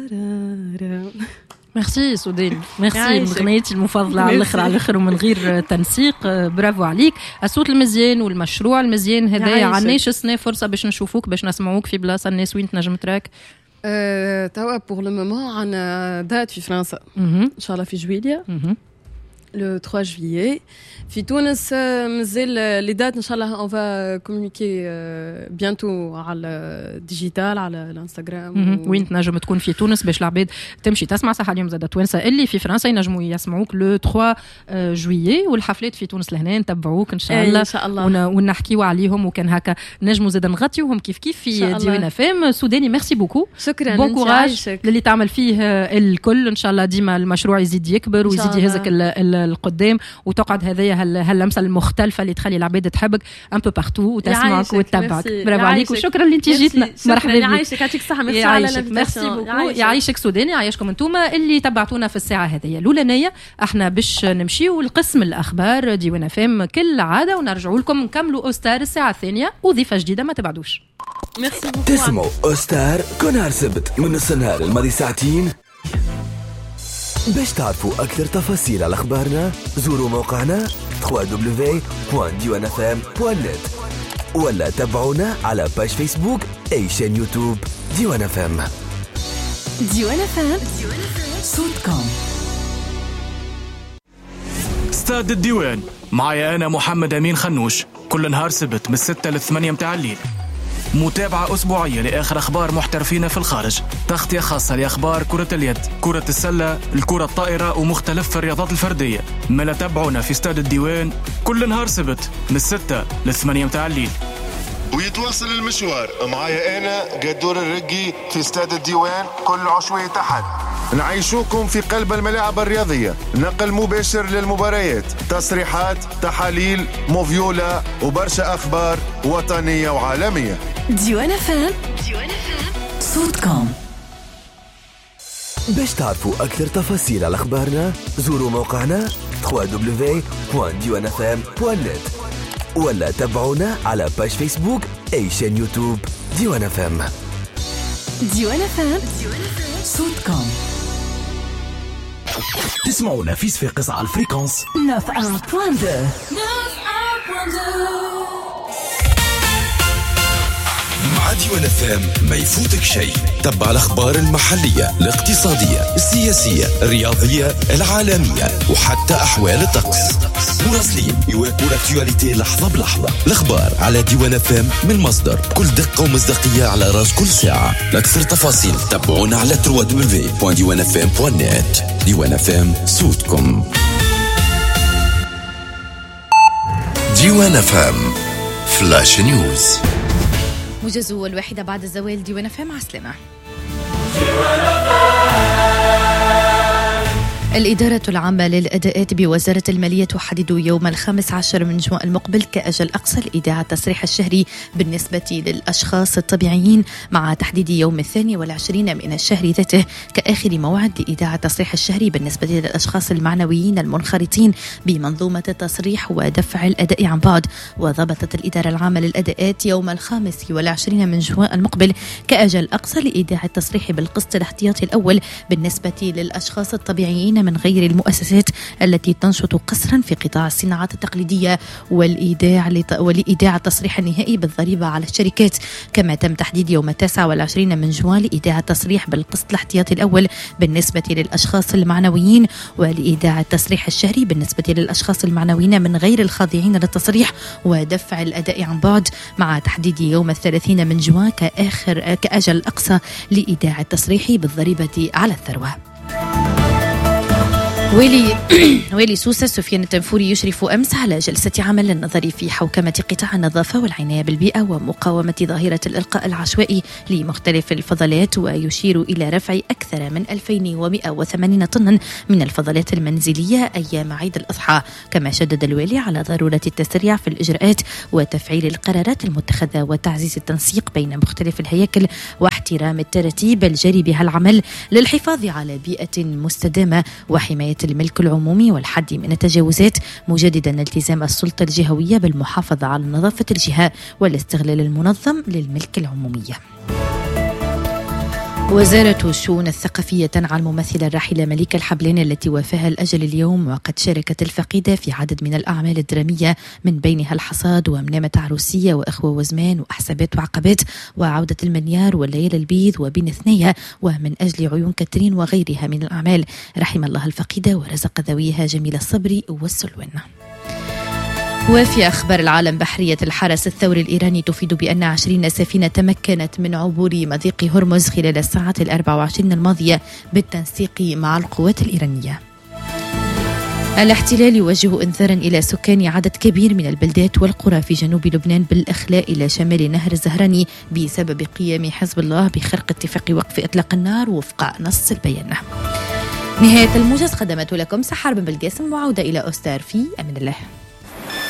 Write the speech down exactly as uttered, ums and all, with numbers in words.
ميرسي سوداني ميرسي مغنيتي المفضله على الاخر على الاخر ومن غير تنسيق. برافو عليك. الصوت المزيان والمشروع المزيان هذايا عناش السنه فرصه باش نشوفوك باش نسمعوك في بلاصه الناس وين تنجم تراك. أه توا بور لو مومون عندنا دات في فرنسا ان شاء الله في جويليا le trois juillet. في تونس مازال لي دات ان شاء الله on va communiquer bientôt على الديجيتال على الانستغرام. وين تنجم تكون في تونس باش العباد تمشي تسمع صح اليوم زاد توانسه اللي في فرنسا ينجموا يسمعوك لو ثلاثة جويي والحفلات في تونس لهنا نتبعوك ان شاء الله, إن شاء الله. ونحكيوا عليهم وكان هكا نجموا زاد نغطيوهم كيف كيف في ديوان فام. سوداني ميرسي بوكو. شكرا. بون كوراج اللي تعمل فيه الكل ان شاء الله ديما المشروع يزيد يكبر ويزيد يهزك القدام وتقعد هذايا هاللمسه المختلفه اللي تخلي العباد تحبك ان بو بارتو وتسمعك وتتبعك. برافو عليك وشكرا اللي انت جيتنا. مرحبا بك. يعيشك يعطيك الصحه. ميرسي على الانفيتاسيون. ميرسي بوكو. يعيشك سوداني يعيشكم انتوما اللي تبعتونا في الساعه هذه الاولانيه. احنا باش نمشيو لقسم الاخبار ديوان فام كل عاده ونرجعوا لكم نكملوا اوستار الساعه الثانيه وضيفه جديده ما تبعدوش. ميرسي بوكو. تسمعوا اوستار كل نهار سبت من نص النهار الماضي ساعتين. باش تعرفوا أكثر تفاصيل على أخبارنا زوروا موقعنا دبليو دبليو دبليو دوت ديوان اف ام دوت نت ولا تابعونا على باج فيسبوك أي شان يوتيوب ديوان اف ام. ديوان اف ام صوت كوم. استاد الديوان معايا أنا محمد أمين خنوش كل نهار سبت من الستة للثمانية متاع الليل. متابعة أسبوعية لآخر أخبار محترفين في الخارج. تغطية خاصة لأخبار كرة اليد كرة السلة الكرة الطائرة ومختلف الرياضات الفردية. ملا تابعونا في استاد الديوان كل نهار سبت من الستة للثمانية متاع الليل. ويتواصل المشوار معايا أنا قدور الرقي في استاد الديوان كل عشوية أحد. نعيشوكم في قلب الملاعب الرياضية. نقل مباشر للمباريات تصريحات تحاليل موفيولا وبرشا أخبار وطنية وعالمية. ديوان فام صوت كوم. باش تعرفوا أكثر تفاصيل على أخبارنا زوروا موقعنا دبليو دبليو دبليو دوت ديوان اف ام دوت نت ولا تابعونا على باج فيسبوك أي شان يوتيوب ديوان اف ام. ديوان فام صوت كوم. تسمعونا في صفاقس على الفريكونس تسعة فاصلة اثنين. مع ديوان اف ام ما يفوتك شيء. تبع الأخبار المحلية الاقتصادية السياسية الرياضية العالمية وحتى أحوال الطقس. مراسلين يواكبوا الاكتواليتي لحظة بلحظة. الأخبار على ديوان اف ام من مصدر كل دقة ومصداقية على راس كل ساعة. لأكثر تفاصيل تابعونا على دبليو دبليو دبليو دوت ديوان اف ام دوت نت. ديوان اف ام صوتكم. ديوان اف ام فلاش نيوز. موجز الواحدة بعد الزوال. ديوان فام عسلامة. الإدارة العامة للأداءات بوزارة المالية تحدد يوم الخامس عشر من جوان المقبل كأجل أقصى لإيداع التصريح الشهري بالنسبة للأشخاص الطبيعيين مع تحديد يوم الثاني والعشرين من الشهر ذاته كآخر موعد لإيداع التصريح الشهري بالنسبة للأشخاص المعنويين المنخرطين بمنظومة التصريح ودفع الأداء عن بعد. وضبطت الإدارة العامة للأداءات يوم الخامس والعشرين من جوان المقبل كأجل أقصى لإيداع التصريح بالقسط الاحتياطي الأول بالنسبة للأشخاص الطبيعيين من غير المؤسسات التي تنشط قسرا في قطاع الصناعات التقليدية والإيداع ولإيداع التصريح النهائي بالضريبة على الشركات. كما تم تحديد يوم التاسع والعشرين من جوان لإيداع التصريح بالقسط الاحتياطي الأول بالنسبة للأشخاص المعنويين ولإيداع التصريح الشهري بالنسبة للأشخاص المعنويين من غير الخاضعين للتصريح ودفع الأداء عن بعد مع تحديد يوم الثلاثين من جوان كآخر كأجل أقصى لإيداع التصريح بالضريبة على الثروة. ويلي ويلي سوسة سفيان التنفوري يشرف أمس على جلسة عمل للنظر في حوكمة قطاع النظافة والعناية بالبيئة ومقاومة ظاهرة الإلقاء العشوائي لمختلف الفضلات ويشير إلى رفع أكثر من ألفين ومئة وثمانين طنا من الفضلات المنزلية أيام عيد الأضحى. كما شدد الوالي على ضرورة التسريع في الإجراءات وتفعيل القرارات المتخذة وتعزيز التنسيق بين مختلف الهياكل واحترام الترتيب الجاري بها العمل للحفاظ على بيئة مستدامة وحماية الملك العمومي والحد من التجاوزات، مجددا التزام السلطة الجهوية بالمحافظة على نظافة الجهة والاستغلال المنظم للملك العمومية. وزارة الشؤون الثقافية تنعى الممثلة الراحلة مليكة الحبلاني التي وافاها الأجل اليوم، وقد شاركت الفقيدة في عدد من الأعمال الدرامية من بينها الحصاد ومنامة عروسية وإخوة وزمان وأحسابات وعقبات وعودة المنيار والليالي البيض وبين ثنية ومن أجل عيون كاترين وغيرها من الأعمال. رحم الله الفقيدة ورزق ذويها جميل الصبري والسلوان. وفي أخبار العالم، بحرية الحرس الثوري الإيراني تفيد بأن عشرين سفينة تمكنت من عبور مضيق هرمز خلال الساعات الأربع وعشرين الماضية بالتنسيق مع القوات الإيرانية. الاحتلال يوجه انذارا إلى سكان عدد كبير من البلدات والقرى في جنوب لبنان بالإخلاء إلى شمال نهر الزهراني بسبب قيام حزب الله بخرق اتفاق وقف إطلاق النار وفق نص البيان. نهاية الموجز قدمت لكم سحر بن بلقاسم، وعودة إلى أستار في أمان الله.